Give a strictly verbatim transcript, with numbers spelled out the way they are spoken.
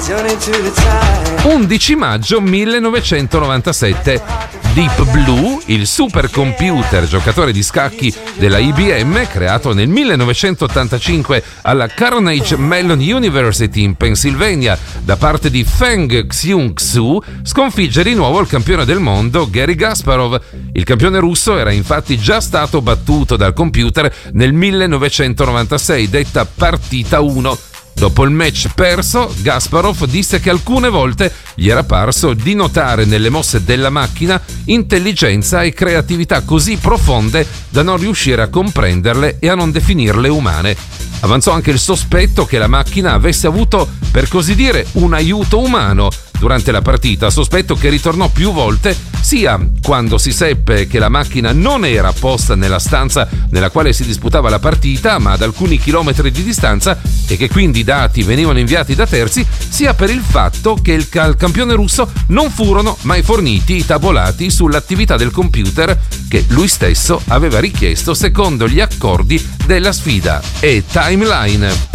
undici maggio millenovecentonovantasette. Deep Blue, il supercomputer giocatore di scacchi della I B M, creato nel millenovecentottantacinque alla Carnegie Mellon University in Pennsylvania da parte di Feng Xiong Su, sconfigge di nuovo il campione del mondo Garry Kasparov. Il campione russo era infatti già stato battuto dal computer nel millenovecentonovantasei, detta partita uno. Dopo il match perso, Kasparov disse che alcune volte gli era parso di notare nelle mosse della macchina intelligenza e creatività così profonde da non riuscire a comprenderle e a non definirle umane. Avanzò anche il sospetto che la macchina avesse avuto, per così dire, un aiuto umano durante la partita, sospetto che ritornò più volte, sia quando si seppe che la macchina non era posta nella stanza nella quale si disputava la partita, ma ad alcuni chilometri di distanza, e che quindi i dati venivano inviati da terzi, sia per il fatto che il cal- campione russo non furono mai forniti i tabulati sull'attività del computer che lui stesso aveva richiesto secondo gli accordi della sfida. E Timeline.